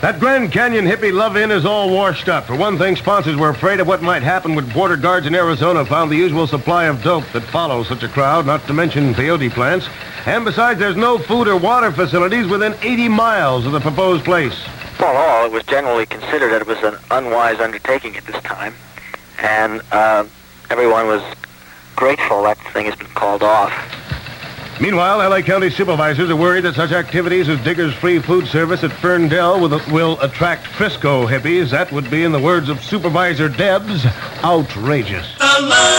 That Grand Canyon hippie Love Inn is all washed up. For one thing, sponsors were afraid of what might happen when border guards in Arizona found the usual supply of dope that follows such a crowd, not to mention peyote plants. And besides, there's no food or water facilities within 80 miles of the proposed place. Well, all, it was generally considered that it was an unwise undertaking at this time. And everyone was grateful that thing has been called off. Meanwhile, L.A. County supervisors are worried that such activities as Digger's Free Food Service at Ferndale will attract Frisco hippies. That would be, in the words of Supervisor Debs, outrageous.